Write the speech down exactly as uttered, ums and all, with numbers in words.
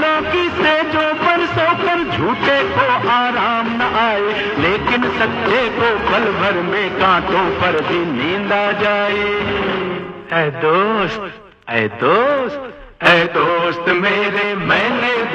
फूलों की सेजों पर सोकर झूठे को आराम न आए, लेकिन सच्चे को पल भर में कांटों पर भी नींद आ जाए। ऐ दोस्त, ऐ दोस्त, ऐ दोस्त मेरे मैंने